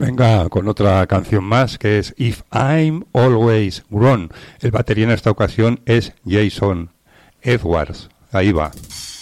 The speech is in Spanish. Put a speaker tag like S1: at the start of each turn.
S1: Venga, con otra canción más que es If I'm Always Wrong. El batería en esta ocasión es Jason Edwards. Ahí va.